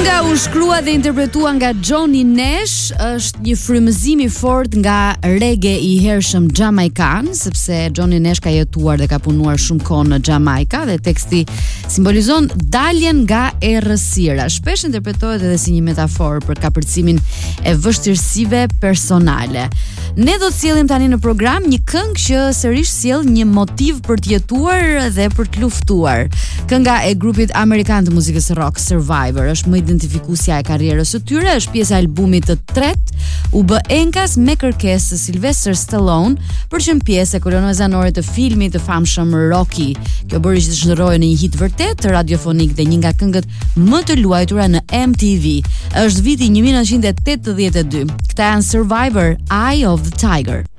Kënga u shkrua dhe interpretua nga Johnny Nash është një frymëzim I fortë nga reggae I hershëm jamaikan, sepse Johnny Nash ka jetuar dhe ka punuar shumë kohë në Jamaica dhe teksti simbolizon daljen nga errësira. Shpesh interpretohet edhe si një metaforë për kapërcimin e vështirësive personale. Ne do të sjellim tani në program një këngë që sërish sjell një motiv për të jetuar dhe për të luftuar. Kënga e grupit amerikan të muzikës rock Survivor është më identifikuesja e karrierës së tyre, është pjesa e albumit të tretë, u bë enkas me kërkesë së Sylvester Stallone për që pjesë e kolonës zanore të filmit të famshëm Rocky. Kjo bëri që të shndërrohej në një hit vërtet radiofonik dhe një nga këngët më të luajtura në MTV. Është viti 1982. Këta janë Survivor, Eye of the Tiger.